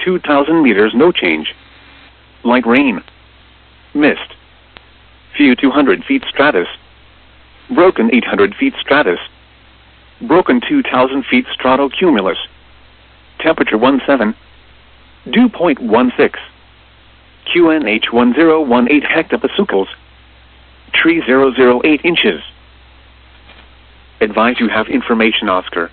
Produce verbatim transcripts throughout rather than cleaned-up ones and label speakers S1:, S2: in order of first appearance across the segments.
S1: two thousand meters, no change. Light rain. Mist. Few two hundred feet stratus. Broken eight hundred feet stratus. Broken two thousand feet stratocumulus. Temperature one seven. Dew point one six. Q N H one zero one eight hectopascals. Tree zero zero eight inches. Advise you have information, Oscar.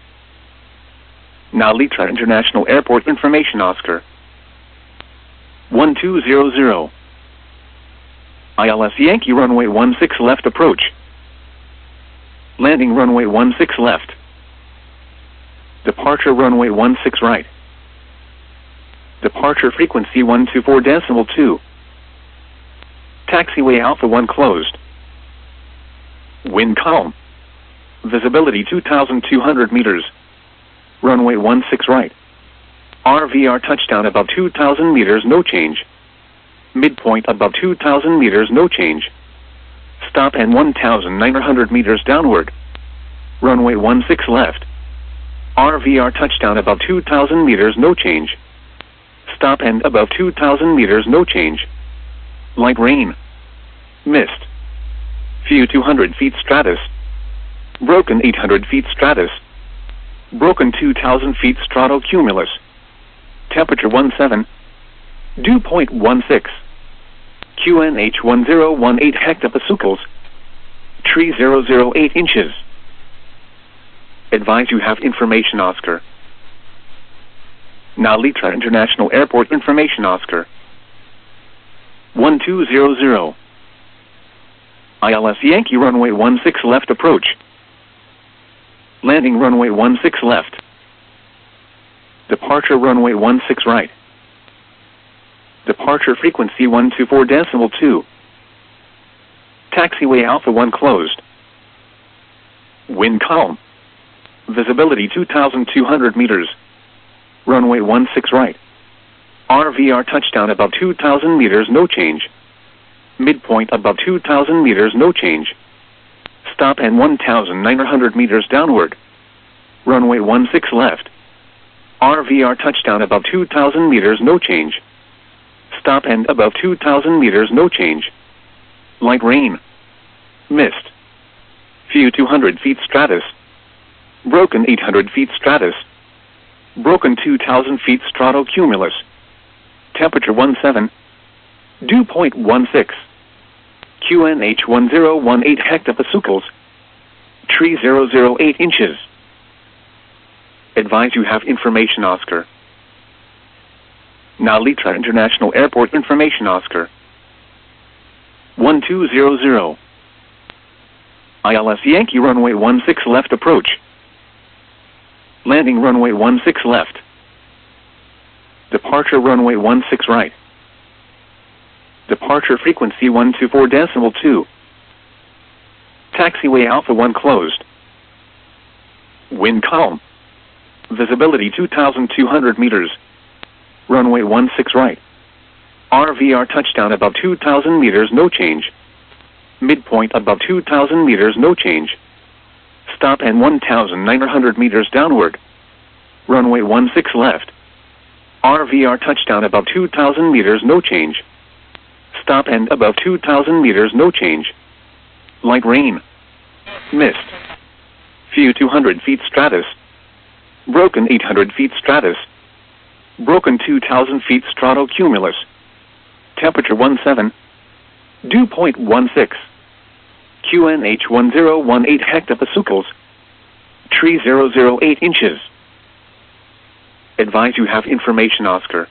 S1: Now Litra International Airport information, Oscar. one two zero zero. I L S Yankee runway one six left approach. Landing runway one six left. Departure runway one six right. Departure frequency one two four decimal two. Taxiway Alpha one closed. Wind calm. Visibility two thousand two hundred meters. Runway one six right. R V R touchdown above two thousand meters, no change. Midpoint above two thousand meters, no change. Stop and one thousand nine hundred meters downward. Runway one six left. R V R touchdown above two thousand meters, no change. Stop and above two thousand meters, no change. Light rain. Mist. Few two hundred feet stratus. Broken eight hundred feet stratus. Broken two thousand feet stratocumulus. Temperature one seven. Dew point one six. Q N H one zero one eight hectopascals. Tree zero zero eight inches. Advise you have information, Oscar. Now Litra International Airport information, Oscar. one two zero zero. I L S Yankee runway one six left approach. Landing runway one six left. Departure runway one six right. Departure frequency one two four decimal two. Taxiway Alpha one closed. Wind calm. Visibility two thousand two hundred meters. Runway one six right. R V R touchdown above two thousand meters, no change. Midpoint above two thousand meters, no change. Stop and one thousand nine hundred meters downward. Runway one six left. R V R touchdown above two thousand meters, no change. Stop and above two thousand meters, no change. Light rain. Mist. Few two hundred feet stratus. Broken eight hundred feet stratus. Broken two thousand feet stratocumulus. Temperature one seven. Dew point one six. Q N H one zero one eight hectopascals. Tree zero zero eight inches. Advise you have information, Oscar. Now Litra International Airport information, Oscar. one two zero zero. I L S Yankee runway one six left approach. Landing runway one six left. Departure runway one six right. Departure frequency one two four decimal two. Taxiway Alpha one closed. Wind calm. Visibility two thousand two hundred meters. Runway one six right. R V R touchdown above two thousand meters, no change. Midpoint above two thousand meters, no change. Stop and one thousand nine hundred meters downward. Runway one six left. R V R touchdown above two thousand meters, no change. Stop and above two thousand meters, no change. Light rain. Mist. Few two hundred feet stratus. Broken eight hundred feet stratus. Broken two thousand feet stratocumulus. Temperature one seven. Dew point one six. Q N H one zero one eight hectopascals. Tree zero zero eight inches. Advise you have information, Oscar.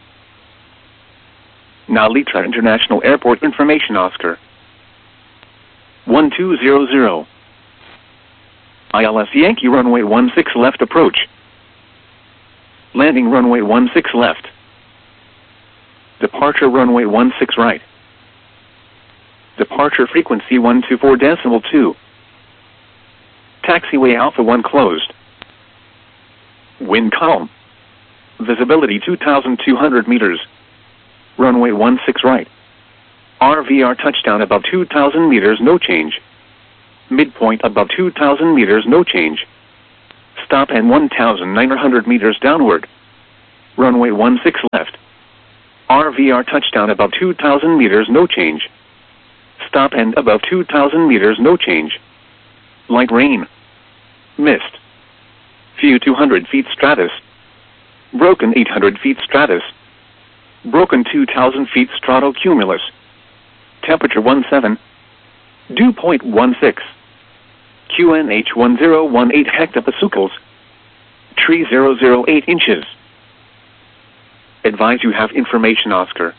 S1: Now Litra International Airport information, Oscar. one two zero zero. I L S Yankee runway one six left approach. Landing runway one six left. Departure runway one six right. Departure frequency one two four decimal two. Taxiway Alpha one closed. Wind calm. Visibility two thousand two hundred meters. Runway one six right. R V R touchdown above two thousand meters, no change. Midpoint above two thousand meters, no change. Stop and one thousand nine hundred meters downward. Runway one six left. R V R touchdown above two thousand meters, no change. Stop and above two thousand meters, no change. Light rain. Mist. Few two hundred feet stratus. Broken eight hundred feet stratus. Broken two thousand feet stratocumulus. Temperature one seven. Dew point one six. Q N H one zero one eight hectopascals. Tree zero zero eight inches. Advise you have information, Oscar.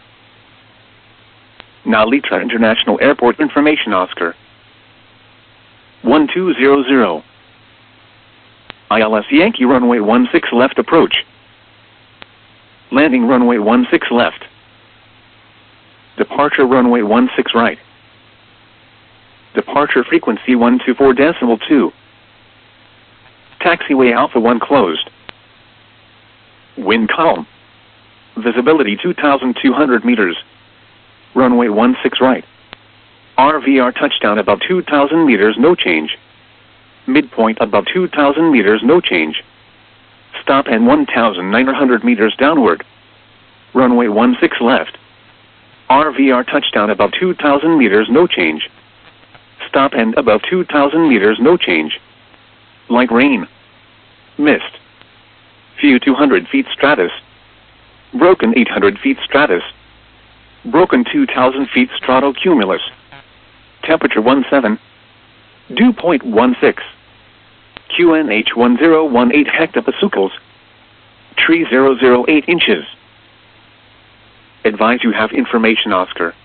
S1: Nalitra International Airport information, Oscar. one two zero zero. I L S Yankee runway one six left approach. Landing runway one six left. Departure runway one six right. Departure frequency one two four decimal two. Taxiway Alpha one closed. Wind calm. Visibility two thousand two hundred meters. Runway one six right. R V R touchdown above two thousand meters, no change. Midpoint above two thousand meters, no change. Stop and one thousand nine hundred meters downward. Runway one six left. R V R touchdown above two thousand meters, no change. Stop and above two thousand meters, no change. Light rain. Mist. Few two hundred feet stratus. Broken eight hundred feet stratus. Broken two thousand feet stratocumulus. Temperature one seven. Dew point one six. Q N H one zero one eight hectopascals. Tree zero zero eight inches. Advise you have information, Oscar.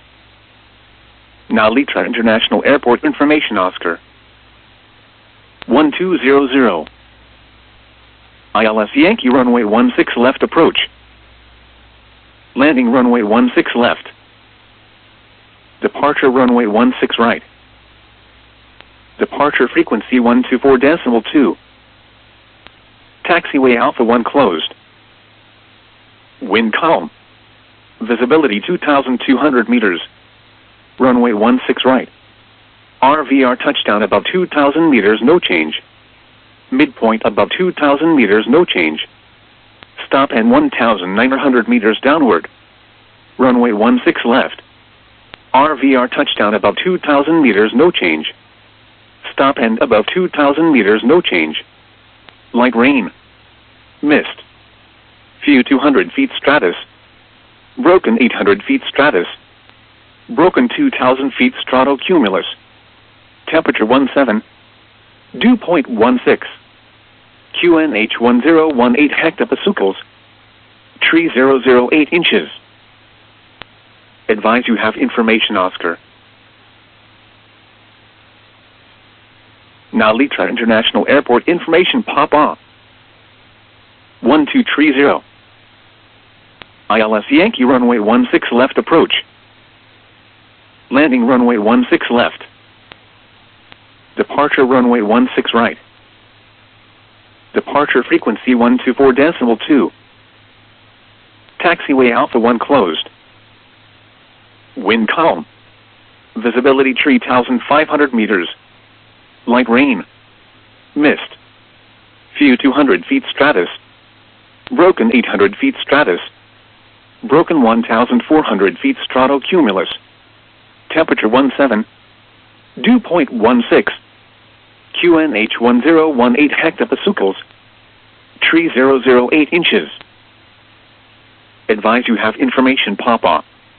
S1: Nalitra International Airport information, Oscar. one two zero zero. I L S Yankee runway one six left approach. Landing runway one six left. Departure runway one six right. Departure frequency one two four decimal two. Taxiway Alpha one closed. Wind calm. Visibility two thousand two hundred meters. Runway one six right. R V R touchdown above two thousand meters, no change. Midpoint above two thousand meters, no change. Stop and one thousand nine hundred meters downward. Runway one six left. R V R touchdown above two thousand meters, no change. Stop and above two thousand meters, no change. Light rain. Mist. Few two hundred feet stratus. Broken eight hundred feet stratus. Broken two thousand feet stratocumulus. Temperature one seven. Dew point one six. Q N H one zero one eight hectopascals. Tree zero zero eight inches. Advise you have information, Oscar. Nalitra International Airport information, Papa. one two three zero. I L S Yankee runway one six left approach. Landing runway one six left. Departure runway one six right. Departure frequency one two four decimal two. Taxiway Alpha one closed. Wind calm. Visibility three thousand five hundred meters. Light rain. Mist. Few two hundred feet stratus. Broken eight hundred feet stratus. Broken one thousand four hundred feet stratocumulus. Temperature one seven. Dew point one six. Q N H one zero one eight hectopascals. Tree zero zero eight inches. Advise you have information, Papa.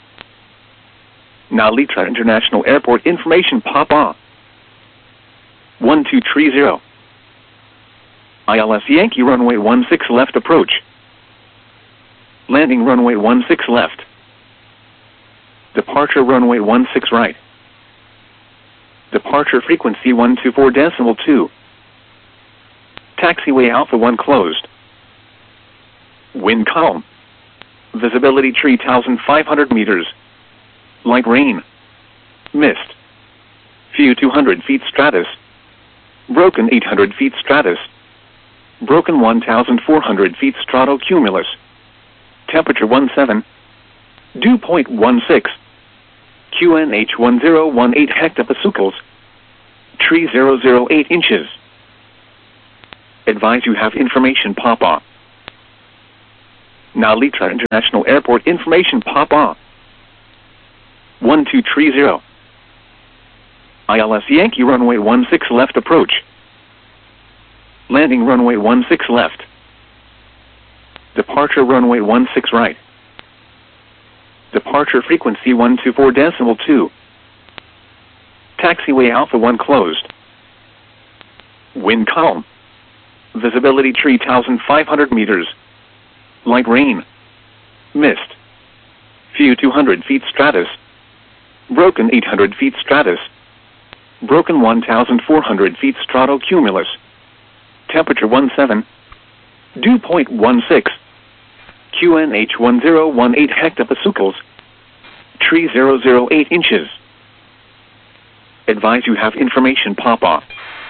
S1: Nalitra International Airport information, Papa. one two three zero. I L S Yankee runway one six left approach. Landing runway one six left. Departure runway one six right. Departure frequency one two four decimal two. Taxiway Alpha one closed. Wind calm. Visibility three thousand five hundred meters. Light rain. Mist. Few two hundred feet stratus. Broken eight hundred feet stratus. Broken one thousand four hundred feet stratocumulus. Temperature one seven. Dew point one six. Q N H one zero one eight hectopascals. Tree zero zero eight inches. Advise you have information, Papa. Now Litra International Airport information pop on. one two three zero. I L S Yankee runway one six left approach. Landing runway one six left. Departure runway one six right. Departure frequency one two four decimal two. Taxiway Alpha one closed. Wind calm. Visibility three thousand five hundred meters. Light rain. Mist. Few two hundred feet stratus. Broken eight hundred feet stratus. Broken one thousand four hundred feet stratocumulus. Temperature one seven. Dew point one six. Q N H one zero one eight hectopascals. Tree zero zero eight inches. Advise you have information pop off.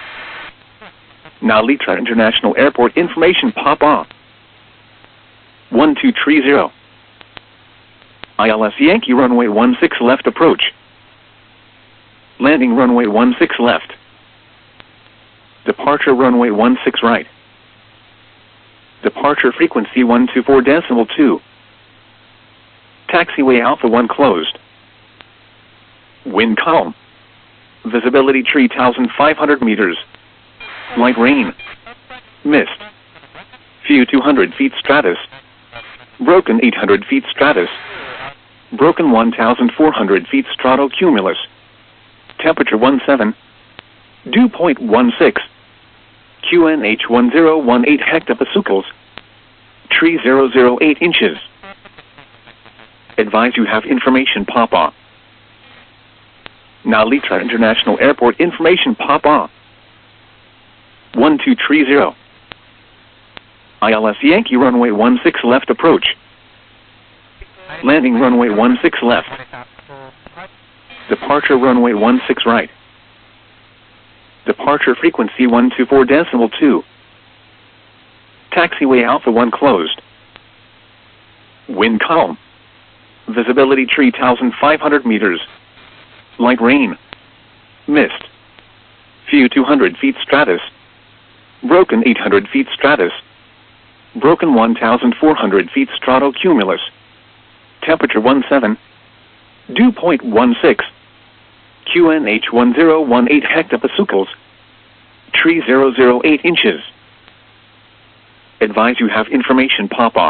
S1: Now Litra International Airport information pop off. one two three zero. I L S Yankee runway one six left approach. Landing runway one six left. Departure runway one six right. Departure frequency one two four decimal two. Taxiway Alpha one closed. Wind calm. Visibility three thousand five hundred meters. Light rain. Mist. Few two hundred feet stratus. Broken eight hundred feet stratus. Broken one thousand four hundred feet stratocumulus. Temperature one seven. Dew point one six. Q N H one zero one eight hectopascals. Tree zero zero eight inches. Advise you have information pop on. Now Litra International Airport information pop on. one two three zero. I L S Yankee runway one six left approach. Landing runway one six left. Departure runway one six right. Departure frequency one two four decimal two. Taxiway Alpha one closed. Wind calm. Visibility three thousand five hundred meters. Light rain. Mist. Few two hundred feet stratus. Broken eight hundred feet stratus. Broken one thousand four hundred feet stratocumulus. Temperature one seven. Dew point one six. Q N H one zero one eight hectopascals. Tree zero zero eight inches. Advise you have information pop on.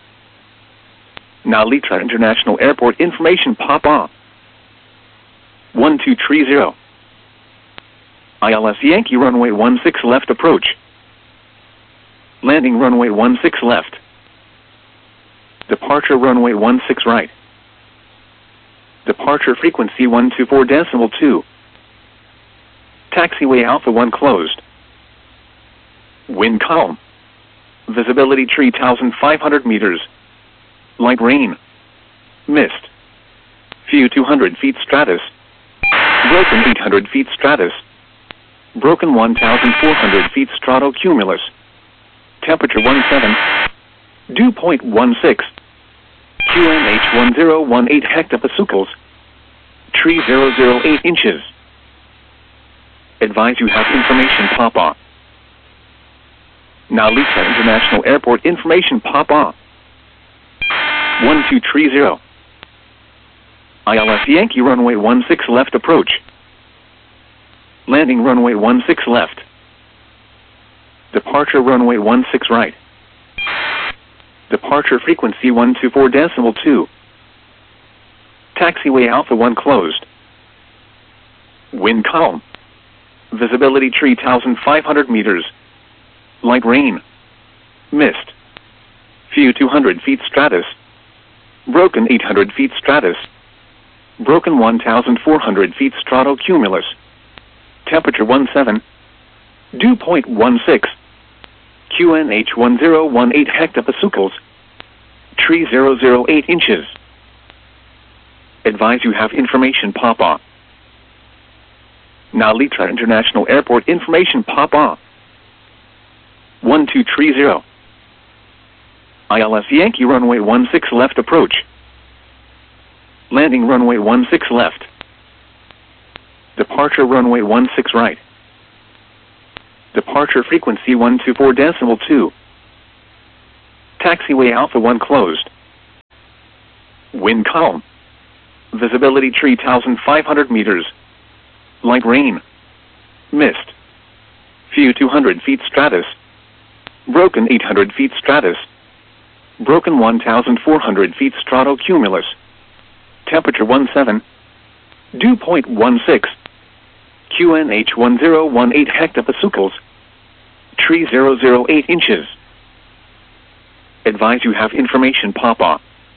S1: Now Litra International Airport information pop on. one two three zero. I L S Yankee runway one six left approach. Landing runway one six left. Departure runway one six right. Departure frequency one two four decimal two. Taxiway Alpha one closed. Wind calm. Visibility three thousand five hundred meters. Light rain. Mist. Few two hundred feet stratus. Broken eight hundred feet stratus. Broken one thousand four hundred feet stratocumulus. Temperature one seven. Dew point one six. Q N H one zero one eight hectopascals. Tree zero zero eight inches. Advise you have information pop on. Now Litra International Airport information pop on. one two three zero. I L S Yankee runway one six left approach. Landing runway one six left. Departure runway one six right. Departure frequency one two four decimal two. Taxiway Alpha one closed. Wind calm. Visibility three thousand five hundred meters. Light rain. Mist. Few two hundred feet stratus. Broken eight hundred feet stratus. Broken one thousand four hundred feet stratocumulus. Temperature one seven. Dew point one six. Q N H one zero one eight hectopascals. Tree zero zero eight inches. Advise you have information pop on. Now Litra International Airport information pop on. one two three zero. I L S Yankee runway one six left approach. Landing runway one six left. Departure runway one six right. Departure frequency one two four decimal two. Taxiway Alpha one closed. Wind calm. Visibility three thousand five hundred meters. Light rain. Mist. Few two hundred feet stratus. Broken eight hundred feet stratus. Broken one thousand four hundred feet stratocumulus. Temperature seventeen. Dew point sixteen. Q N H one zero one eight hectopascals. Tree zero zero eight inches. Advise you have information pop on.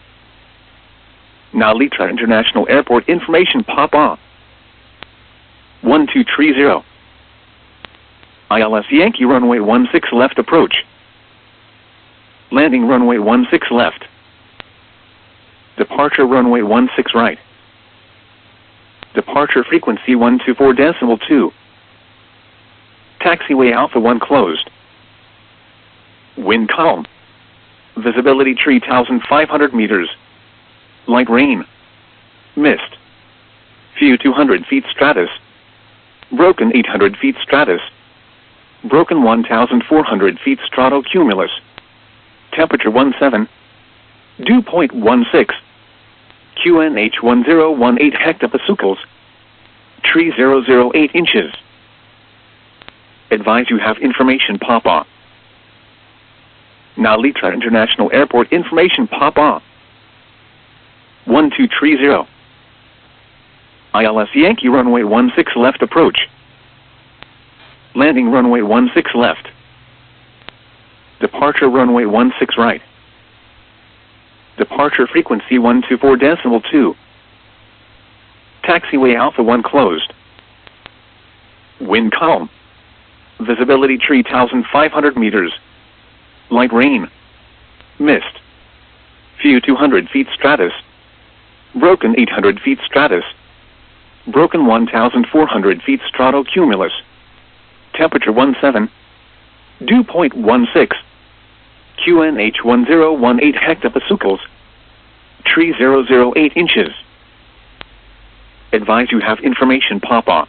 S1: Now Litra International Airport information pop on. one two three zero. I L S Yankee runway one six left approach. Landing runway one six left. Departure runway one six right. Departure frequency one two four decimal two. Taxiway Alpha one closed. Wind calm. Visibility three thousand five hundred meters. Light rain. Mist. Few two hundred feet stratus. Broken eight hundred feet stratus. Broken one thousand four hundred feet stratocumulus. Temperature seventeen. Dew point sixteen. Q N H one zero one eight hectopascals. Tree zero zero eight inches. Advise you have information pop on. Now Litra International Airport information pop on. one two three zero. I L S Yankee runway one six left approach. Landing runway one six left. Departure runway one six right. Departure frequency one two four decimal two. Taxiway Alpha one closed. Wind calm. Visibility three thousand five hundred meters. Light rain. Mist. Few two hundred feet stratus. Broken eight hundred feet stratus. Broken one thousand four hundred feet stratocumulus. Temperature seventeen. Dew point sixteen. Q N H one zero one eight hectopascals. Tree zero zero eight inches. Advise you have information pop on.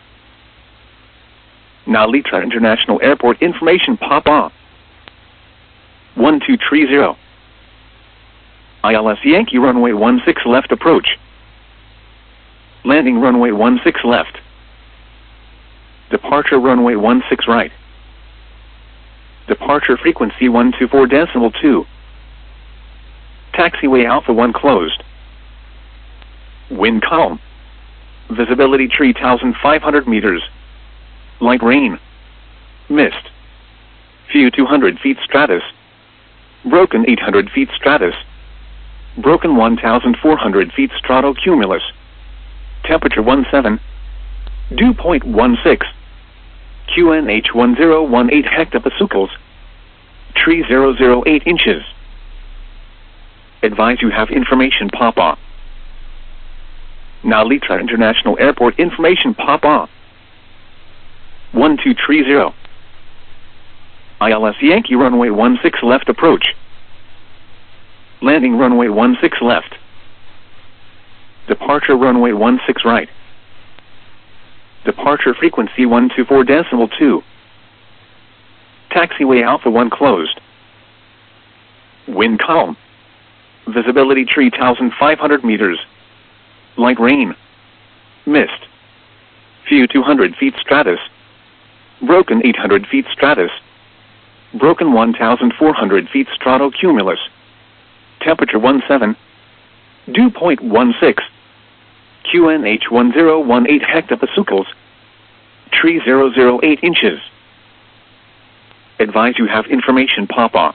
S1: Now Litra International Airport information pop on. one two three zero. I L S Yankee runway one six left approach. Landing runway one six left. Departure runway one six right. Departure frequency one two four decimal two. Taxiway Alpha one closed. Wind calm. Visibility three thousand five hundred meters. Light rain. Mist. Few two hundred feet stratus. Broken eight hundred feet stratus. Broken one thousand four hundred feet stratocumulus. Temperature seventeen. Dew point sixteen. Q N H one zero one eight hectopascals. Tree zero zero eight inches. Advise you have information pop on. Now Litra International Airport information pop on. one two three zero. I L S Yankee runway one six left approach. Landing runway one six left. Departure runway one six right. Departure frequency one two four decimal two. Taxiway Alpha one closed. Wind calm. Visibility three thousand five hundred meters. Light rain. Mist. Few two hundred feet stratus. Broken eight hundred feet stratus. Broken one thousand four hundred feet stratocumulus. Temperature seventeen. Dew point sixteen. Q N H one zero one eight hectopascals. Tree zero zero eight inches. Advise you have information pop on.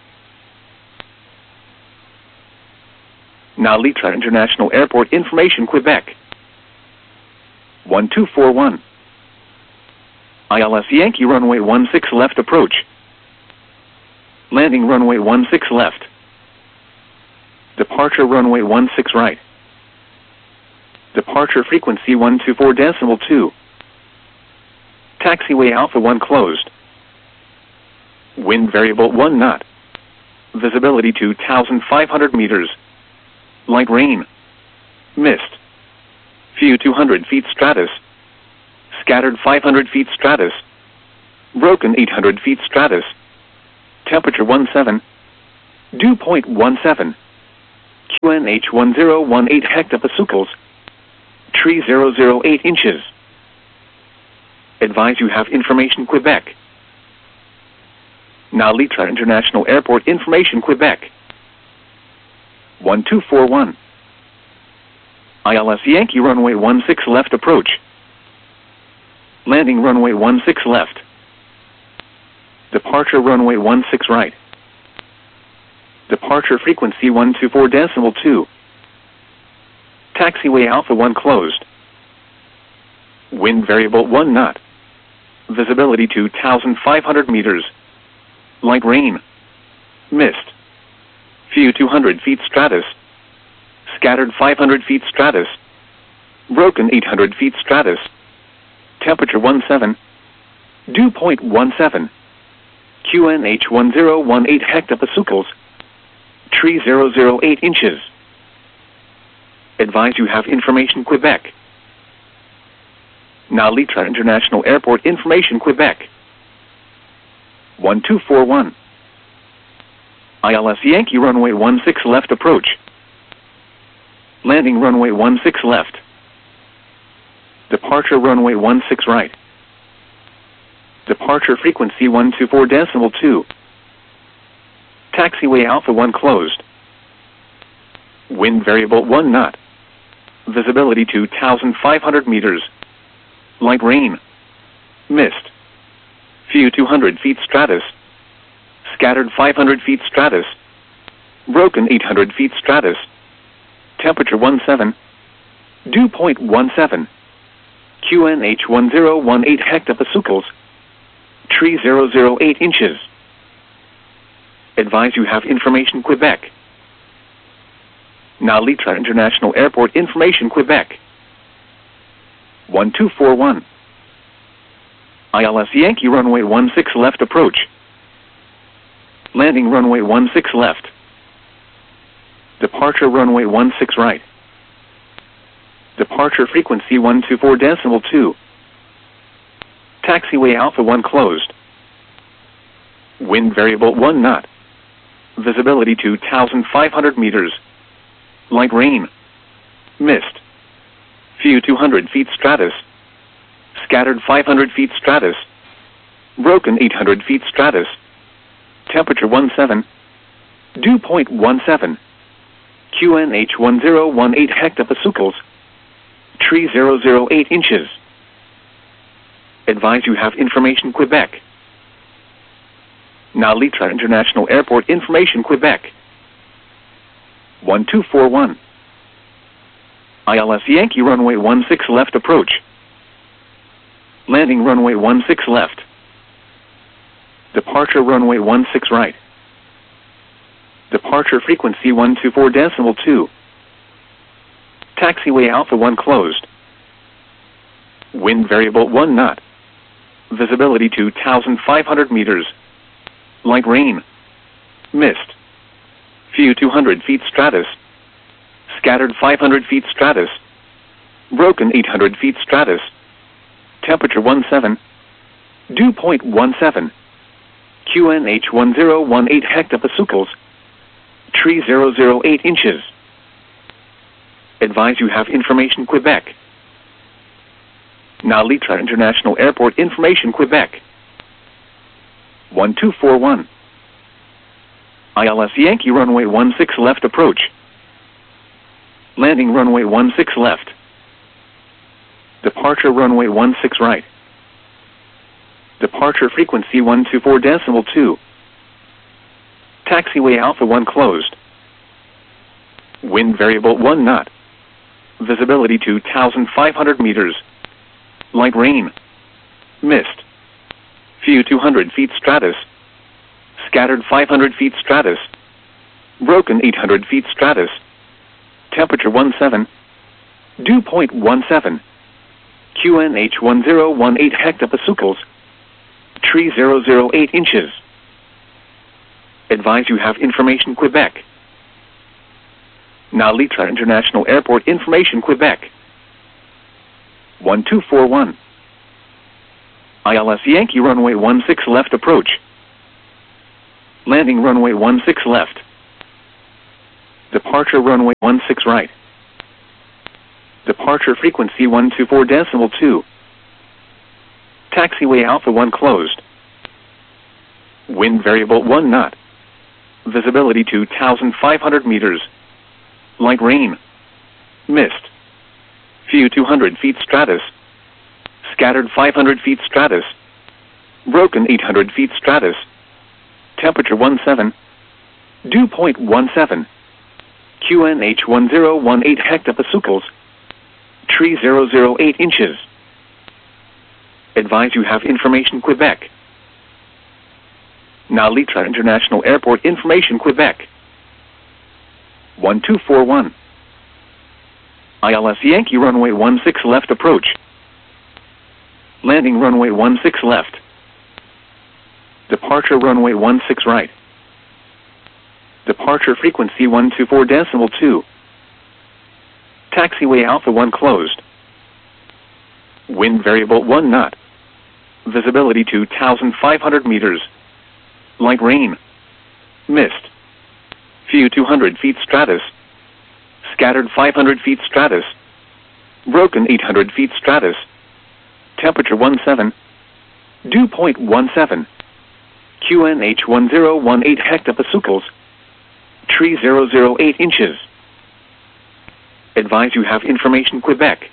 S1: Now Litra International Airport information Quebec. one two four one. I L S Yankee runway one six left approach. Landing runway one six left. Departure runway one six right. Departure frequency one two four decimal two. Taxiway Alpha one closed. Wind variable one knot. Visibility two thousand five hundred meters. Light rain. Mist. Few two hundred feet stratus. Scattered five hundred feet stratus. Broken eight hundred feet stratus. Temperature seventeen. Dew point one seven. Q N H one zero one eight hectopascals. Tree zero zero eight inches. Advise you have information Quebec. Now Litra International Airport information Quebec. one two four one. I L S Yankee runway one six left approach. Landing runway one six left. Departure runway one six right. Departure frequency one two four decimal two. Taxiway Alpha one closed. Wind variable one knot. Visibility two thousand five hundred meters. Light rain. Mist. Few two hundred feet stratus. Scattered five hundred feet stratus. Broken eight hundred feet stratus. Temperature one seven. Dew point one seven. Q N H one zero one eight hectopascals. Tree zero zero eight inches. Advise you have information Quebec. Now Litra International Airport information Quebec. one two four one. I L S Yankee runway one six left approach. Landing runway one six left. Departure runway one six right. Departure frequency one two four decimal two. Taxiway Alpha one closed. Wind variable one knot. Visibility two thousand five hundred meters. Light rain. Mist. Few two hundred feet stratus. Scattered five hundred feet stratus. Broken eight hundred feet stratus. Temperature one seven. Dew point one seven. Q N H one zero one eight hectopascals. Tree zero zero eight inches. Advise you have information Quebec. Now Litra International Airport information Quebec. one two four one. I L S Yankee runway one six left approach. Landing runway one six left. Departure runway one six right. Departure frequency one two four decimal two. Taxiway Alpha one closed. Wind variable one knot. Visibility two thousand five hundred meters. Light rain. Mist. Few two hundred feet stratus. Scattered five hundred feet stratus. Broken eight hundred feet stratus. Temperature one seven. Dew point one seven. Q N H one zero one eight hectopascals. Tree zero zero eight inches. Advise you have information Quebec. Now Litra International Airport information Quebec. one two four one. I L S Yankee runway one six left approach. Landing runway one six left. Departure runway one six right. Departure frequency one two four decimal two. Taxiway Alpha one closed. Wind variable one knot. Visibility two thousand five hundred meters. Light rain. Mist. Few two hundred feet stratus. Scattered five hundred feet stratus. Broken eight hundred feet stratus. Temperature one seven. Dew point one seven. Q N H one zero one eight hectopascals. Tree zero zero eight inches. Advise you have information Quebec. Now Litra International Airport information Quebec. one two four one. I L S Yankee runway one six left approach. Landing runway one six left. Departure runway one six right. Departure frequency one two four decimal two. Taxiway Alpha one closed. Wind variable one knot. Visibility two thousand five hundred meters. Light rain. Mist. Few two hundred feet stratus. Scattered five hundred feet stratus. Broken eight hundred feet stratus. Temperature one seven. Dew point one seven. Q N H one zero one eight hectopascals. Tree zero zero eight inches. Advise you have information Quebec. Now Litra International Airport information Quebec. one two four one. I L S Yankee runway one six left approach. Landing runway one six left. Departure runway one six right. Departure frequency one two four decimal two. Taxiway Alpha one closed. Wind variable one knot. Visibility two thousand five hundred meters. Light rain. Mist. Few two hundred feet stratus. Scattered five hundred feet stratus. Broken eight hundred feet stratus. Temperature one seven. Dew point one seven. Q N H one zero one eight hectopascals. Tree zero zero eight inches. Advise you have information Quebec. Now Litra International Airport information Quebec. one two four one. I L S Yankee runway one six left approach. Landing runway one six left. Departure runway one six right. Departure frequency one two four decimal two. Taxiway Alpha one closed. Wind variable one knot. Visibility two thousand five hundred meters. Light rain. Mist. Few two hundred feet stratus. Scattered five hundred feet stratus. Broken eight hundred feet stratus. Temperature one seven. Dew point one seven. Q N H one zero one eight hectopascals. Tree zero zero eight inches. Advise you have information Quebec.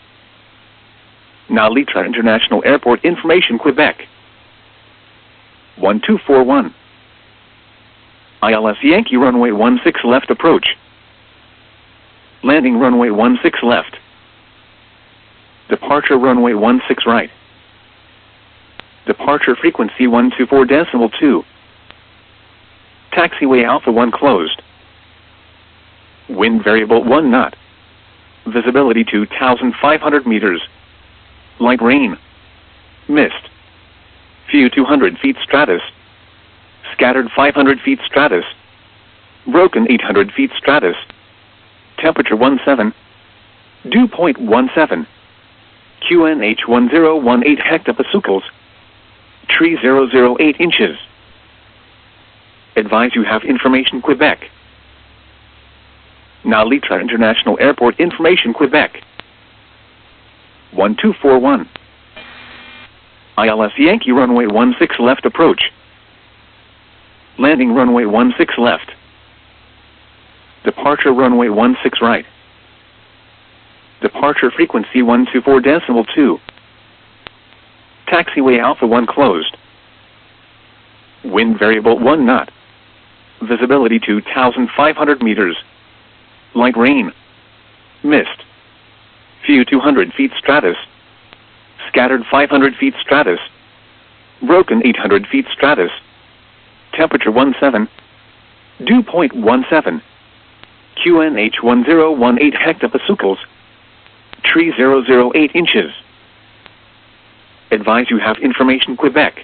S1: Now Litra International Airport information Quebec. one two four one. I L S Yankee runway one six left approach. Landing runway one six left. Departure runway one six right. Departure frequency one two four decimal two. Taxiway Alpha one closed. Wind variable one knot. Visibility two thousand five hundred meters. Light rain. Mist. Few two hundred feet stratus. Scattered five hundred feet stratus. Broken eight hundred feet stratus. Temperature one seven. Dew point one seven. Q N H one zero one eight hectopascals. Tree zero zero eight inches. Advise you have information Quebec. Now Litra International Airport information Quebec. one two four one. I L S Yankee runway one six left approach. Landing runway one six left. Departure runway one six right. Departure frequency one two four decimal two. Taxiway Alpha one closed. Wind variable one knot. Visibility two thousand five hundred meters. Light rain. Mist. Few two hundred feet stratus. Scattered five hundred feet stratus. Broken eight hundred feet stratus. Temperature one seven. Dew point one seven. Q N H one zero one eight hectopascals. Tree zero zero eight inches. Advise you have information Quebec.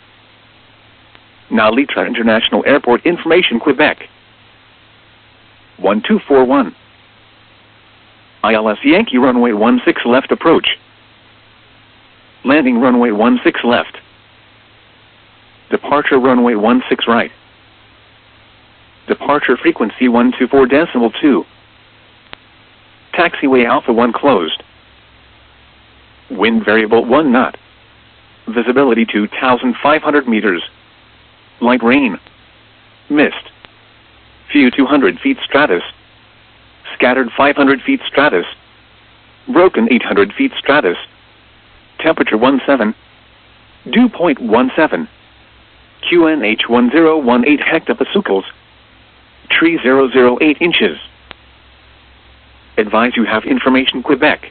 S1: Now Litra International Airport information Quebec. one two four one. I L S Yankee runway one six left approach. Landing runway one six left. Departure runway one six right. Departure frequency one two four decimal two. Taxiway Alpha one closed. Wind variable one knot. Visibility two thousand five hundred meters. Light rain. Mist. Few two hundred feet stratus. Scattered five hundred feet stratus. Broken eight hundred feet stratus. Temperature one seven. Dew point one seven. Q N H one zero one eight hectopascals. Tree zero zero eight inches. Advise you have information Quebec.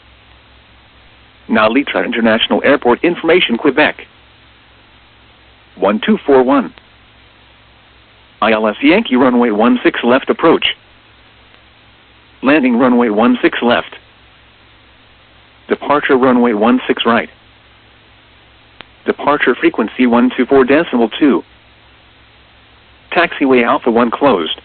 S1: Now Litra International Airport information Quebec. one two four one. I L S Yankee runway one six left approach. Landing runway one six left. Departure runway one six right. Departure frequency one two four decimal two. Taxiway Alpha one closed.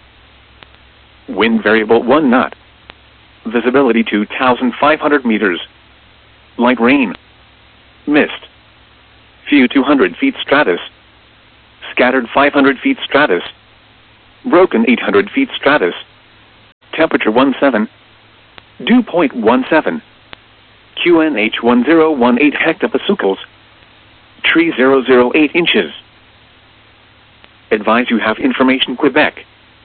S1: Wind variable one knot. Visibility two thousand five hundred meters. Light rain. Mist. Few two hundred feet stratus. Scattered five hundred feet stratus. Broken eight hundred feet stratus. Temperature one seven. Dew point one seven. Q N H one zero one eight hectopascals. Tree zero zero eight inches. Advise you have information Quebec.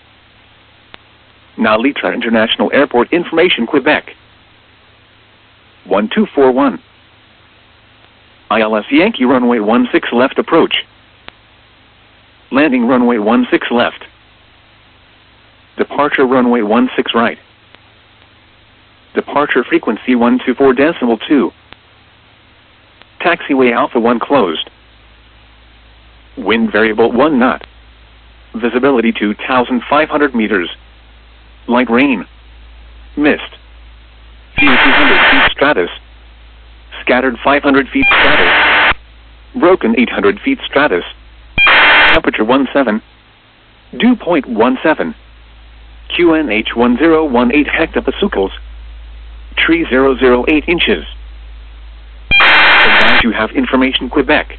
S1: Now Litra International Airport information Quebec. one two four one. I L S Yankee runway one six left approach. Landing runway one six left. Departure runway one six right. Departure frequency one two four decimal two. Taxiway Alpha one closed. Wind variable one knot. Visibility two thousand five hundred meters. Light rain. Mist. View two hundred feet stratus. Scattered five hundred feet stratus. Broken eight hundred feet stratus. Temperature one seven. Dew point one seven. Q N H one zero one eight hectopascals. Tree zero zero eight inches. Advise you have information Quebec.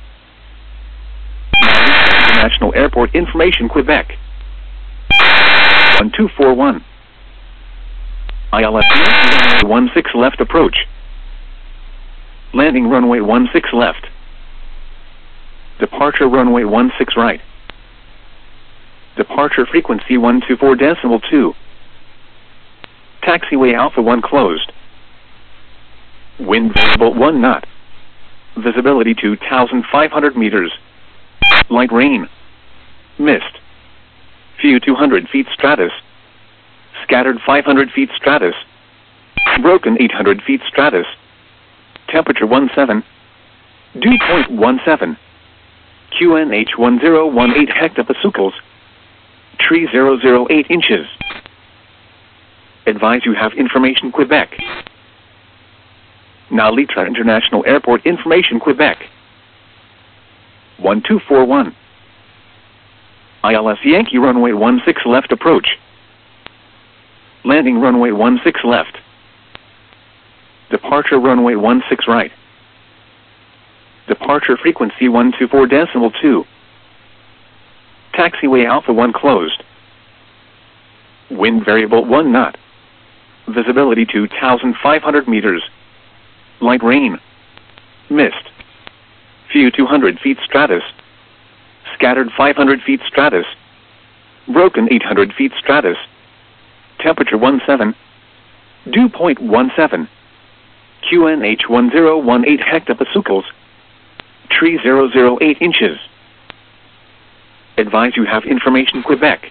S1: International Airport information Quebec. one two four one. I L S Yankee one six left approach. Landing runway one six left. Departure runway one six right. Departure frequency one two four decimal two. Taxiway Alpha one closed. Wind variable one knot. Visibility two thousand five hundred meters. Light rain. Mist. View two hundred feet stratus. Scattered five hundred feet stratus. Broken eight hundred feet stratus. Temperature one seven. Dew point one seven. Q N H one zero one eight hectopascals. Tree zero zero eight inches. Advise you have information Quebec. Now Litra International Airport information Quebec. one two four one. I L S Yankee runway one six left approach. Landing runway one six left. Departure runway one six right. Departure frequency one two four decimal two. Taxiway Alpha one closed. Wind variable one knot. Visibility two thousand five hundred meters. Light rain. Mist. View two hundred feet stratus. Scattered five hundred feet stratus. Broken eight hundred feet stratus. Temperature one seven. Dew point one seven. Q N H one zero one eight hectopascals. Tree zero zero eight inches. Advise you have information Quebec.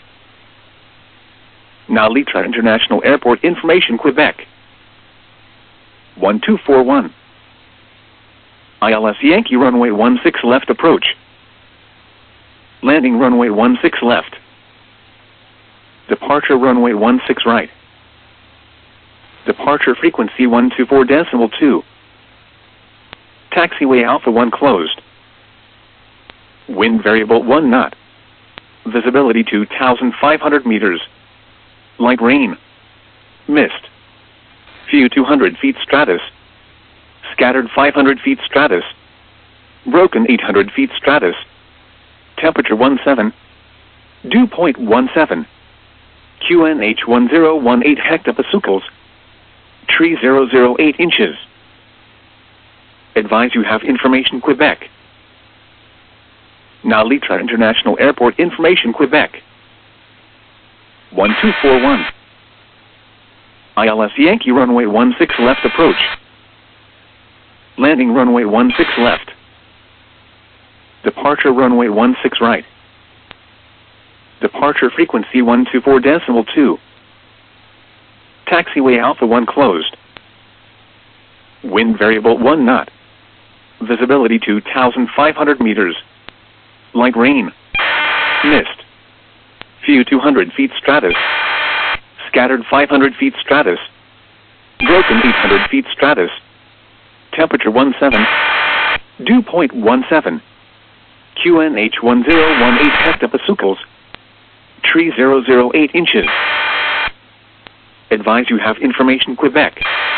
S1: Now Litra International Airport information Quebec. one two four one. I L S Yankee runway one six left approach. Landing runway one six left. Departure runway one six right. Departure frequency one two four decimal two. Taxiway Alpha one closed. Wind variable one knot. Visibility two thousand five hundred meters. Light rain. Mist. View two hundred feet stratus. Scattered five hundred feet stratus. Broken eight hundred feet stratus. Temperature one seven. Dew point one seven. Q N H one zero one eight hectopascals. Tree zero zero eight inches. Advise you have information Quebec. Now Litra International Airport information Quebec. one two four one. I L S Yankee runway one six left approach. Landing runway one six left. Departure runway one six right. Departure frequency one two four decimal two. Taxiway Alpha one closed. Wind variable one knot. Visibility two thousand five hundred meters. Light rain. Mist. View two hundred feet stratus. Scattered five hundred feet stratus. Broken eight hundred feet stratus. Temperature one seven. Dew point one seven. Q N H one zero one eight hectopascals. Tree zero zero eight inches. Advise you have information Quebec.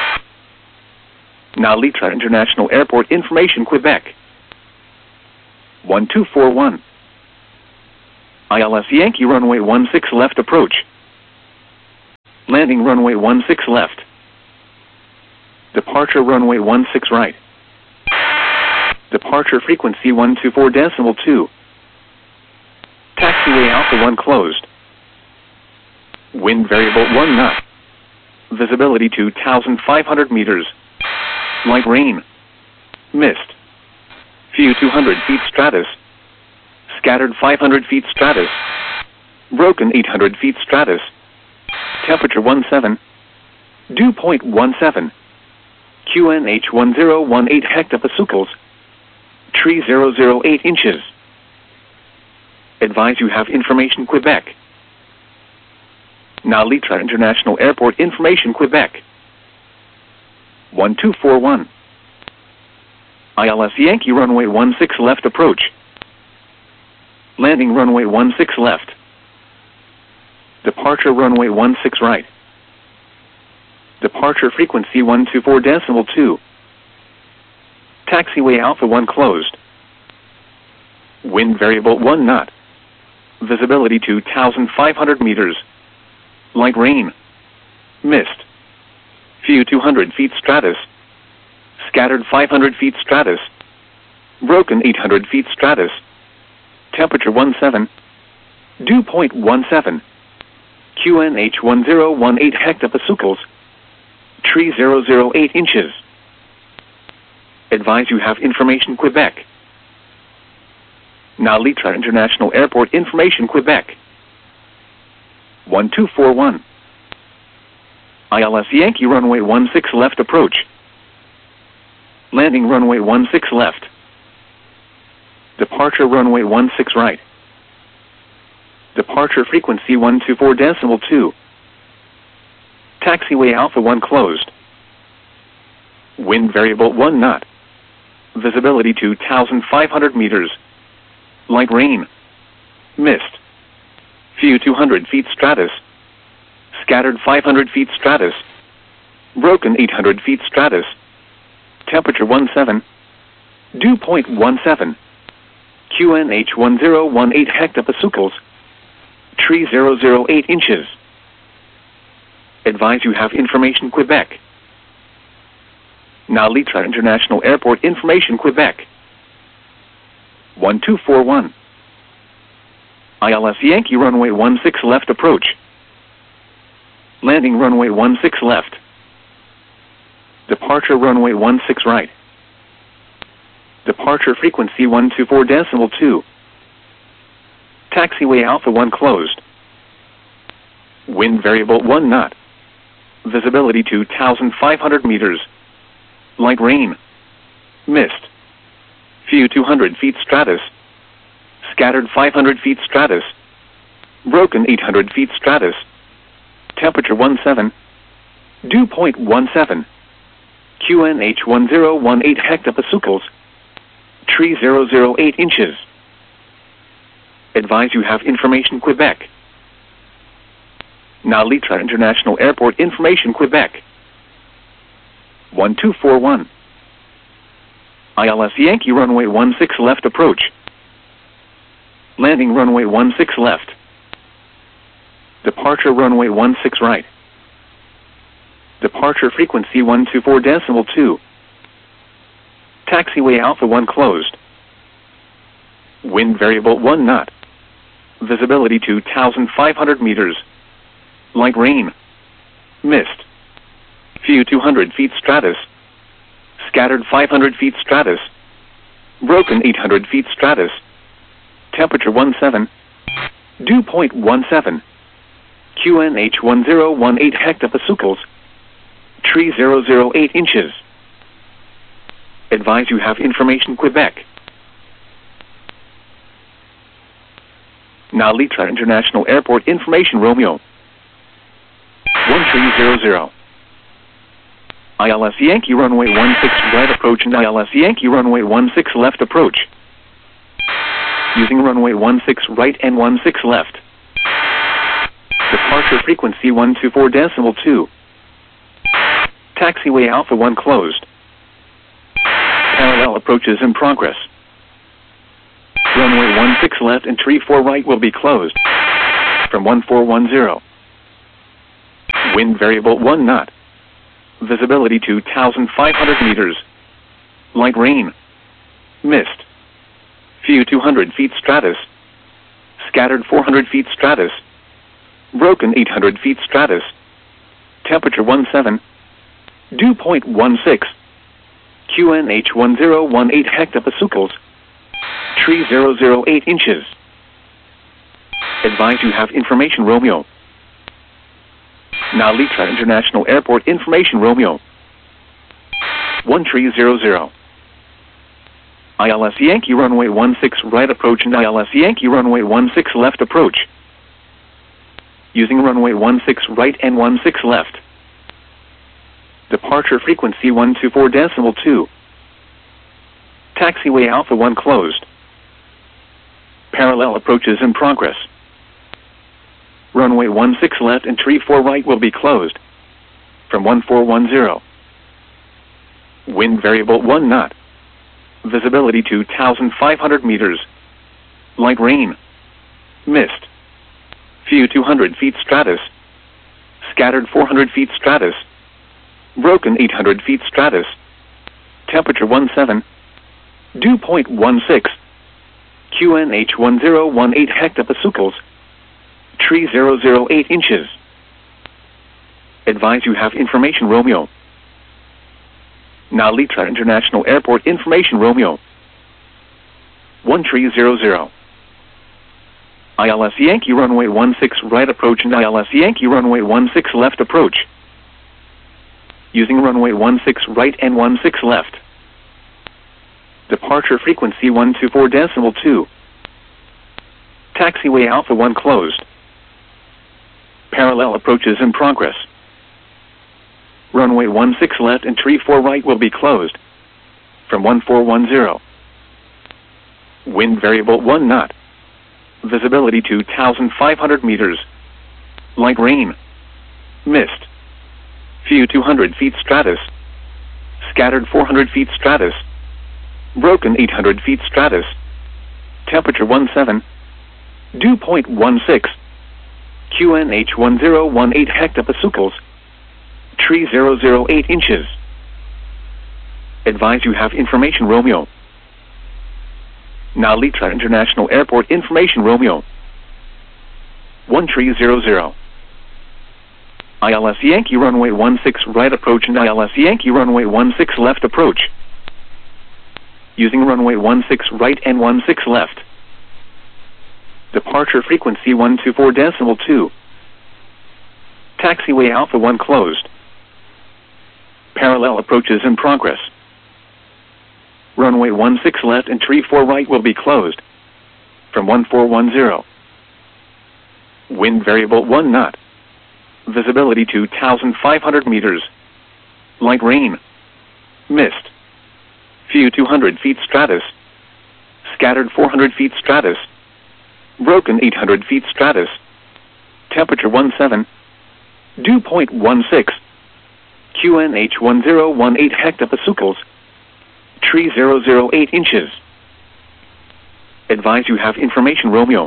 S1: Now Litra International Airport information Quebec. one two four one. I L S Yankee runway one six left approach. Landing runway one six left. Departure runway one six right. Departure frequency one two four decimal two. Taxiway Alpha one closed. Wind variable one knot. Visibility two thousand five hundred meters. Light rain. Mist. Few two hundred feet stratus. Scattered five hundred feet stratus. Broken eight hundred feet stratus. Temperature one seven. Dew point one seven. Q N H one zero one eight hectopascals. Tree zero zero eight inches. Advise you have information Quebec. Now Litra International Airport information Quebec. one two four one. I L S Yankee runway one six left approach. Landing runway one six left. Departure runway one six right. Departure frequency one two four decimal two. Taxiway Alpha one closed. Wind variable one knot. Visibility two thousand five hundred meters. Light rain. Mist. Few two hundred feet stratus. Scattered five hundred feet stratus. Broken eight hundred feet stratus. Temperature one seven. Dew point one seven. Q N H one zero one eight hectopascals. Tree zero zero eight inches. Advise you have information Quebec. Now Litra International Airport information Quebec. one two four one. I L S Yankee runway one six left approach. Landing runway one six left. Departure runway one six right. Departure frequency one two four decimal two. Taxiway Alpha one closed. Wind variable one knot. Visibility two thousand five hundred meters. Light rain. Mist. Few two hundred feet stratus. Scattered five hundred feet stratus. Broken eight hundred feet stratus. Temperature one seven. Dew point one seven. Q N H one zero one eight hectopascals. Tree zero zero eight inches. Advise you have information Quebec. Now Litra International Airport information Quebec. one two four one. I L S Yankee runway one six left approach. Landing runway one six left. Departure runway one six right. Departure frequency one two four decimal two. Taxiway Alpha one closed. Wind variable one knot. Visibility two thousand five hundred meters. Light rain. Mist. Few two hundred feet stratus. Scattered five hundred feet stratus. Broken eight hundred feet stratus. Temperature one seven. Dew point one seven. Q N H one zero one eight hectopascals. Tree zero zero eight inches. Advise you have information Quebec. Now Litra International Airport information Quebec. one two four one. I L S Yankee runway one six left approach. Landing runway one six left. Departure runway one six right. Departure frequency one two four decimal two. Taxiway Alpha one closed. Wind variable one knot. Visibility two thousand five hundred meters. Light rain. Mist. Few two hundred feet stratus. Scattered five hundred feet stratus. Broken eight hundred feet stratus. Temperature one seven. Dew point one seven. Q N H one zero one eight hectopascals. Tree zero zero eight inches. Advise you have information Quebec. Now Litra International Airport information Romeo. one three zero zero. I L S Yankee runway one six right approach and I L S Yankee runway one six left approach. Using runway one six right and one six left. Departure frequency one two four decimal two. Taxiway Alpha one closed. Parallel approaches in progress. Runway one six left and tree four right will be closed. From one four one zero. Wind variable one knot. Visibility two thousand five hundred meters. Light rain. Mist. Few two hundred feet stratus. Scattered four hundred feet stratus. Broken eight hundred feet stratus. Temperature one seven. Dew point one six. Q N H one zero one eight hectopascals. Tree zero zero eight inches. Advise you have information Romeo. Now Litra International Airport information Romeo. one three zero zero. I L S Yankee runway one six right approach and I L S Yankee runway one six left approach. Using runway one six right and one six left. Departure frequency one two four decimal two. Taxiway Alpha one closed. Parallel approaches in progress. Runway one six left and tree four right will be closed. From one four one zero. Wind variable one knot. Visibility two thousand five hundred meters. Light rain. Mist. Few two hundred feet stratus. Scattered four hundred feet stratus. Broken eight hundred feet stratus. Temperature one seven. Dew point one six. Q N H one zero one eight hectopascals. Tree zero zero eight inches. Advise you have information Romeo. Now Litra International Airport information Romeo. one three zero zero. I L S Yankee runway one six right approach and I L S Yankee runway one six left approach. Using runway one six right and one six left. Departure frequency one two four decimal two. Taxiway Alpha one closed. Parallel approaches in progress. Runway one six left and tree four right will be closed. From one four one zero. Wind variable one knot. Visibility two thousand five hundred meters. Light rain. Mist. Few two hundred feet stratus. Scattered four hundred feet stratus. Broken eight hundred feet stratus. Temperature one seven. Dew point one six. Q N H one zero one eight hectopascals. Tree zero zero eight inches. Advise you have information Romeo. Now Litra International Airport information Romeo. one three zero zero. I L S Yankee runway one six right approach and I L S Yankee runway one six left approach. Using runway one six right and one six left. Departure frequency one two four decimal two. Taxiway Alpha one closed. Parallel approaches in progress. Runway one six left and tree four right will be closed. From one four one zero. Wind variable one knot. Visibility two thousand five hundred meters. Light rain. Mist. Few two hundred feet stratus. Scattered four hundred feet stratus. Broken eight hundred feet stratus. Temperature one seven. Dew point one six. Q N H one zero one eight hectopascals. Tree zero zero eight inches. Advise you have information Romeo.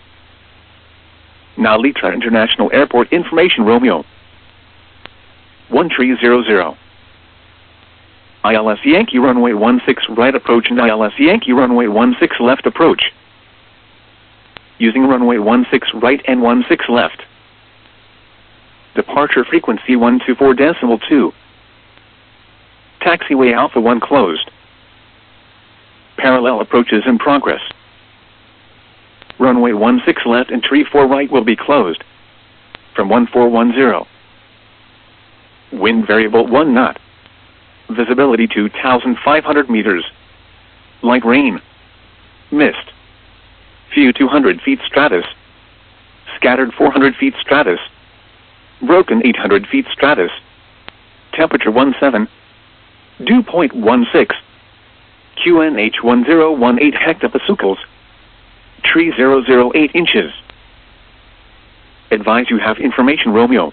S1: Now Litra International Airport information Romeo. one three zero zero. I L S Yankee runway one six right approach and I L S Yankee runway one six left approach. Using runway one six right and one six left. Departure frequency one two four decimal two. Taxiway Alpha one closed. Parallel approaches in progress. Runway one six left and tree four right will be closed. From one four one zero. Wind variable one knot. Visibility two thousand five hundred meters. Light rain. Mist. Few two hundred feet stratus. Scattered four hundred feet stratus. Broken eight hundred feet stratus. Temperature one seven. Dew point one six. Q N H one zero one eight hectopascals. Tree zero zero eight inches. Advise you have information Romeo.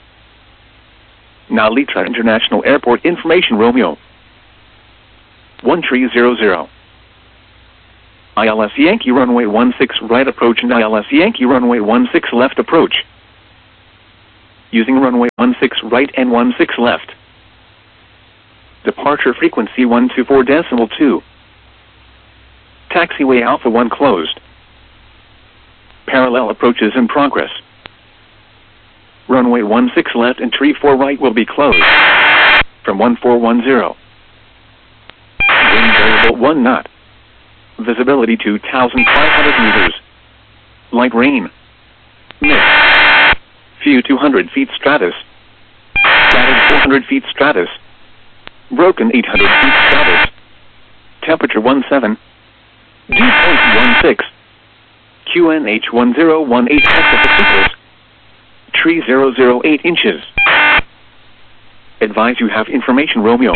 S1: Now Litra International Airport information Romeo. one three zero zero. I L S Yankee runway one six right approach and I L S Yankee runway one six left approach. Using runway one six right and one six left. Departure frequency one two four decimal two. Taxiway Alpha one closed. Parallel approaches in progress. Runway one six left and tree four right will be closed. From one four one zero. Wind variable one knot. Visibility two thousand five hundred meters. Light rain. Mist. Few two hundred feet stratus. Scattered four hundred feet stratus. Broken eight hundred feet stratus. Temperature one seven. Dew point one six. Q N H one zero one eight hectopascals. Tree zero zero eight inches. Advise you have information Romeo.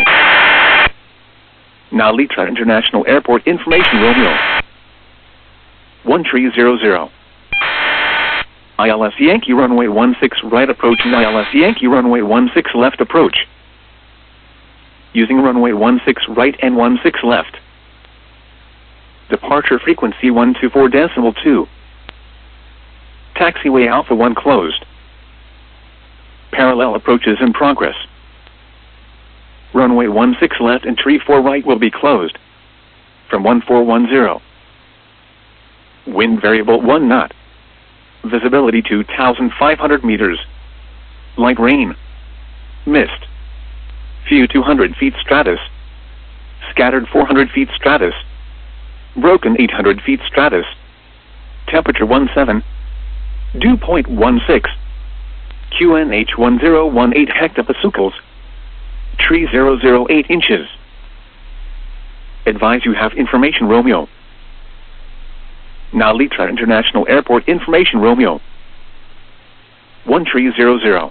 S1: Now Litra International Airport information Romeo. one tree zero zero. I L S Yankee runway one six right approach and I L S Yankee runway one six left approach. Using runway one six right and one six left. Departure frequency one two four decimal two. Taxiway Alpha one closed. Parallel approaches in progress. Runway one six left and tree four right will be closed. From one four one zero. Wind variable one knot. Visibility two thousand five hundred meters. Light rain. Mist. Few two hundred feet stratus. Scattered four hundred feet stratus. Broken eight hundred feet stratus. Temperature one seven. Dew point one six. Q N H one zero one eight hectopascals. Tree zero zero eight inches. Advise you have information Romeo. Now Litra International Airport information Romeo. one tree zero zero.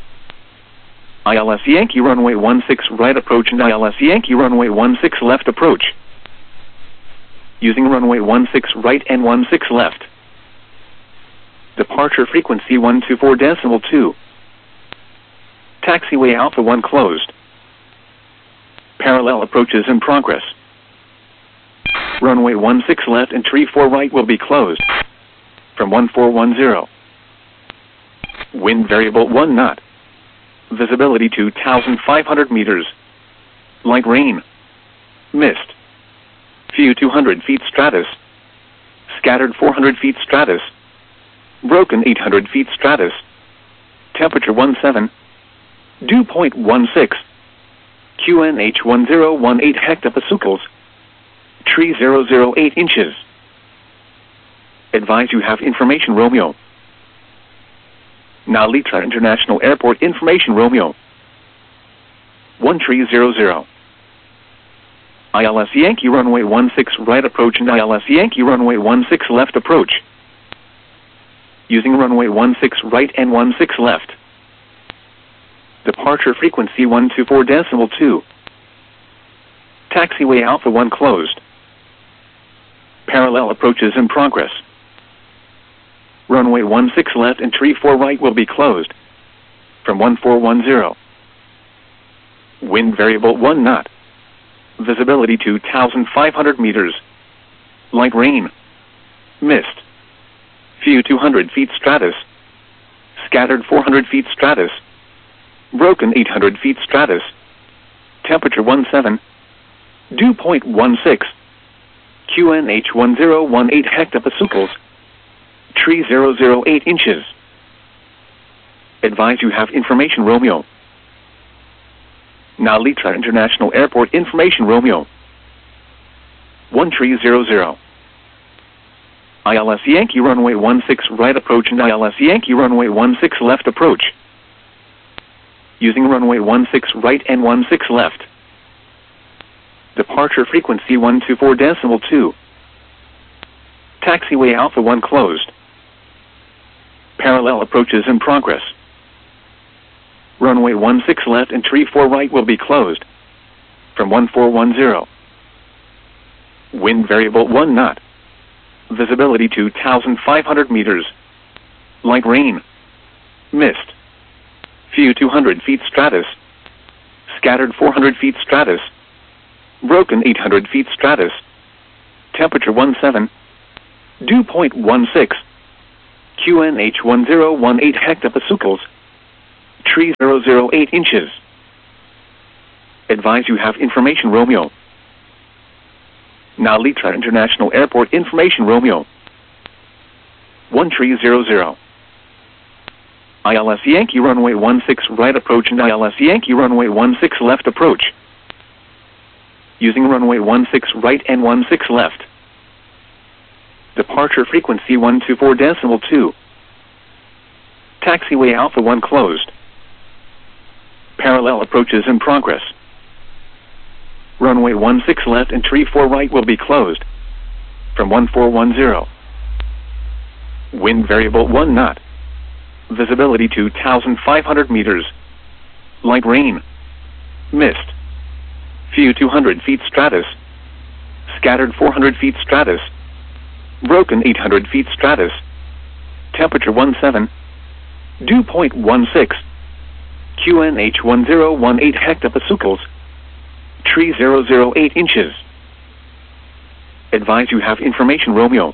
S1: I L S Yankee runway one six right approach and I L S Yankee runway one six left approach. Using runway one six right and one six left. Departure frequency one two four decimal two. Taxiway Alpha one closed. Parallel approaches in progress. Runway one six left and tree four right will be closed. From one four one zero. Wind variable one knot. Visibility two thousand five hundred meters. Light rain. Mist. Few two hundred feet stratus. Scattered four hundred feet stratus. Broken eight hundred feet stratus. Temperature one seven. Dew point one six. Q N H one zero one eight hectopascals. Tree zero zero eight inches. Advise you have information Romeo. Now Litra International Airport information Romeo. one tree zero zero. I L S Yankee runway one six right approach and I L S Yankee runway one six left approach. Using runway one six right and one six left. Departure frequency one two four decimal two. Taxiway Alpha one closed. Parallel approaches in progress. Runway one six left and tree four right will be closed. From one four one zero. Wind variable one knot. Visibility two thousand five hundred meters. Light rain. Mist. Few two hundred feet stratus. Scattered four hundred feet stratus. Broken eight hundred feet stratus. Temperature one seven. Dew point one six. Q N H one zero one eight hectopascals. Tree zero zero eight inches. Advise you have information Romeo. Now Litra International Airport information Romeo. one tree zero zero. I L S Yankee runway one six right approach and I L S Yankee runway one six left approach. Using runway one six right and one six left. Departure frequency one two four decimal two. Taxiway Alpha one closed. Parallel approaches in progress. Runway one six left and tree four right will be closed. From one four one zero. Wind variable one knot. Visibility two thousand five hundred meters. Light rain. Mist. Few two hundred feet stratus. Scattered four hundred feet stratus. Broken eight hundred feet stratus. Temperature one seven. Dew point one six. Q N H one zero one eight hectopascals. Tree zero zero eight inches. Advise you have information Romeo. Now Litra International Airport information Romeo. one tree zero zero. I L S Yankee runway one six right approach and I L S Yankee runway one six left approach. Using runway one six right and one six left. Departure frequency one two four decimal two. Taxiway Alpha one closed. Parallel approaches in progress. Runway one six left and tree four right will be closed. From one four one zero. Wind variable one knot. Visibility two thousand five hundred meters. Light rain. Mist. Few two hundred feet stratus. Scattered four hundred feet stratus. Broken eight hundred feet stratus. Temperature one seven. Dew point one six. Q N H one zero one eight hectopascals. Tree zero zero eight inches. Advise you have information Romeo.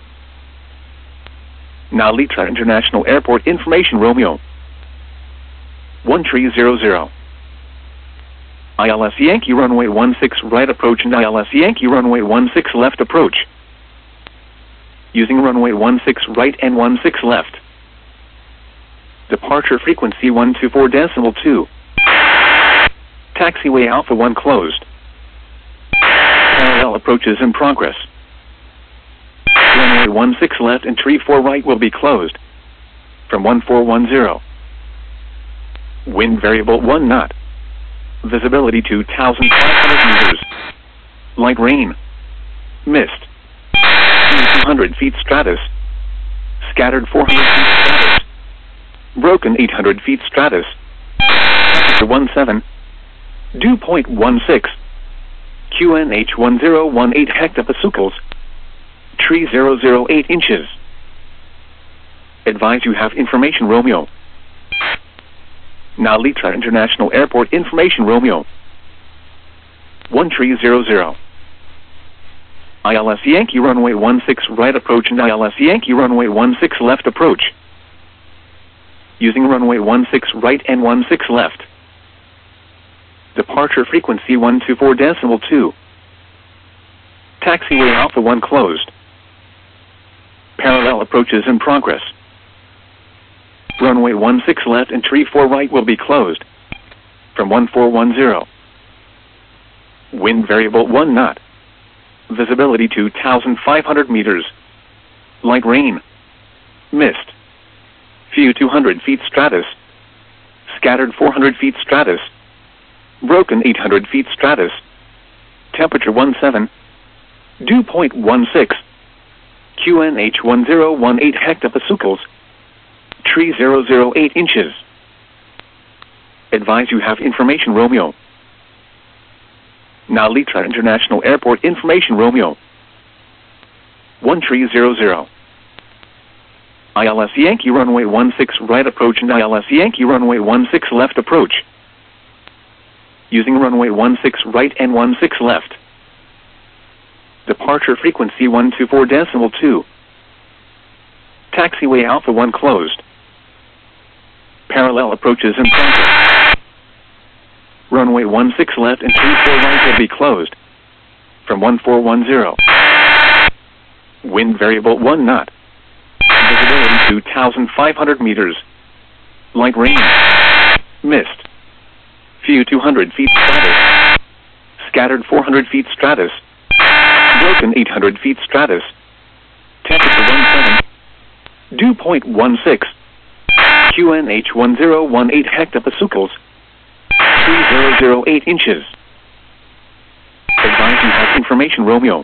S1: Now Litra International Airport information Romeo. one tree zero zero. I L S Yankee runway one six right approach and I L S Yankee runway one six left approach. Using runway one six right and one six left. Departure frequency one two four decimal two. Taxiway Alpha one closed. Parallel approaches in progress. Runway one six left and tree four right will be closed. From one four one zero. Wind variable one knot. Visibility two thousand five hundred meters. Light rain. Mist. two hundred feet stratus. Scattered four hundred feet stratus. Broken eight hundred feet stratus. Temperature one seven. Dew point one six. Q N H one zero one eight hectopascals. Tree zero zero eight inches. Advise you have information Romeo. Now Litra International Airport information Romeo. one tree zero zero. I L S Yankee runway one six right approach and I L S Yankee runway one six left approach. Using runway one six right and one six left. Departure frequency one two four decimal two. Taxiway Alpha one closed. Parallel approaches in progress. Runway one six left and tree four right will be closed. From one four one zero. Wind variable one knot. Visibility two thousand five hundred meters. Light rain. Mist. Few two hundred feet stratus. Scattered four hundred feet stratus. Broken eight hundred feet stratus. Temperature one seven. Dew point one six. Q N H one zero one eight hectopascals. Tree zero zero eight inches. Advise you have information Romeo. Now Litra International Airport information Romeo. one tree zero zero. I L S Yankee runway one six right approach and I L S Yankee runway one six left approach. Using runway one six right and one six left. Departure frequency one two four decimal two. Taxiway Alpha one closed. Parallel approaches in progress. Runway one six left and tree four right will be closed. From one four one zero. Wind variable one knot. Visibility two thousand five hundred meters. Light rain. Mist. Few two hundred feet stratus. Scattered four hundred feet stratus. Broken eight hundred feet stratus. Temperature one seven. Dew point one six. Q N H one zero one eight hectopascals. Tree zero zero eight inches. Advise you have information Romeo.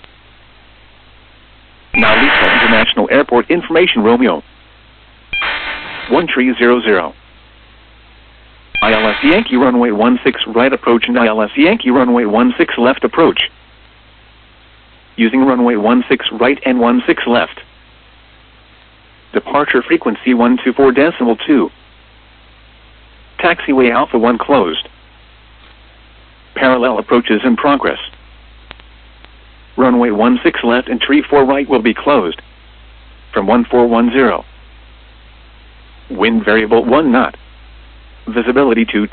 S1: Now Litra International Airport information Romeo. one tree zero zero. I L S Yankee runway one six right approach and I L S Yankee runway one six left approach. Using runway one six right and one six left. Departure frequency one two four decimal two. Taxiway Alpha one closed. Parallel approaches in progress. Runway one six left and tree four right will be closed. From one four one zero. Wind variable one knot. Visibility two